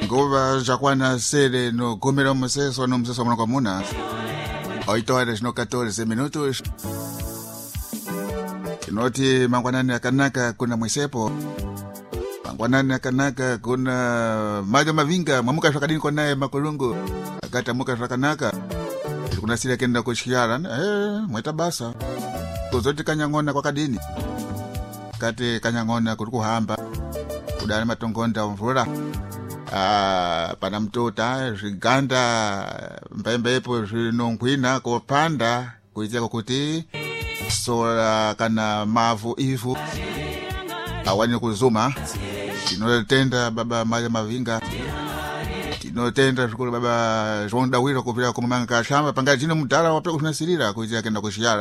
nguva zakwana sele no gomera museso no museso mwana kwa muna 8 horas no 14 minutos. Inoti mangwanani akanaka kuna mwesepo. Mangwanani akanaka kuna majo mavinga mamuka shakadini kwa nae makulungu akata muka shakanaka kuna sile kenda kushiara mweta basa kuzoti kanyangona kwa kadini kati kanyangona kuhamba kudani matongonda mvura pana mtota ziganda mbembepo zinongwina kupanda kuiteko kuti sola kana mavu ivu awani kuzuma tinotenda baba maja mavinga tinotenda shukuru baba zonda wiro kupira kumanga shamba panga jino mutara wape kunasirira kuiteka kenda kushiara